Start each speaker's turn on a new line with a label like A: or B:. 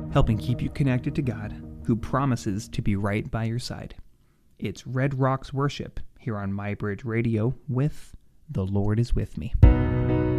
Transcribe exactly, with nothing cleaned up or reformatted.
A: helping keep you connected to God, who promises to be right by your side. It's Red Rocks Worship here on MyBridge Radio with The Lord is With Me.